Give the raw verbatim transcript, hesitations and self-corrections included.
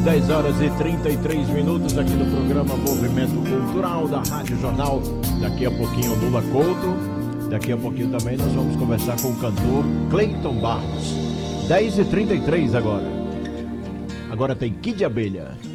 dez horas e trinta e três minutos aqui no programa Movimento Cultural da Rádio Jornal. Daqui a pouquinho Lula Couto. Daqui a pouquinho também nós vamos conversar com o cantor Cleiton Barros. dez e trinta e três agora. Agora tem Kid Abelha.